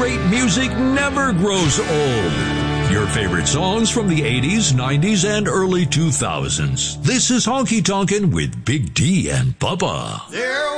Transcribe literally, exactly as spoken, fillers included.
great music never grows old. Your favorite songs from the eighties, nineties, and early two thousands. This is Honky Tonkin' with Big D and Bubba. There